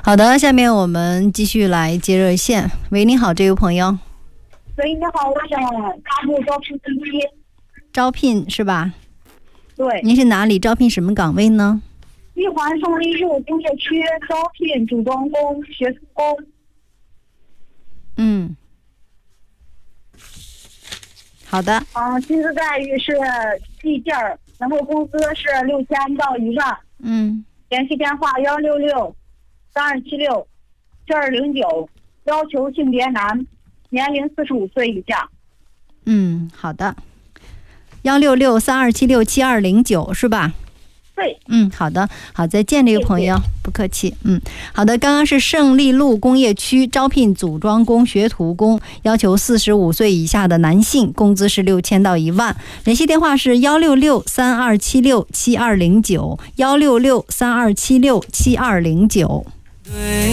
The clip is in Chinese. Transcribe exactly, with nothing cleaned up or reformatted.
好的，下面我们继续来接热线。喂，你好，这位朋友。 喂，你好，我想加入招聘信息。 招聘是吧？ 对。 您是哪里？招聘什么岗位呢？ 玉环胜利路工业区招聘组装工、学徒工。 嗯。好的。 嗯，薪资待遇是计件儿，然后工资是六千到一万。 嗯。 联系电话幺六六三二七六七二零九，要求性别男，年龄四十五岁以下。 嗯，好的。幺六六三二七六七二零九是吧？ 对。 嗯，好的，好，再见，这位朋友，不客气。嗯，好的，刚刚是胜利路工业区招聘组装工、学徒工，要求四十五岁以下的男性，工资是六千到一万。联系电话是幺六六三二七六七二零九，幺六六三二七六七二零九。对。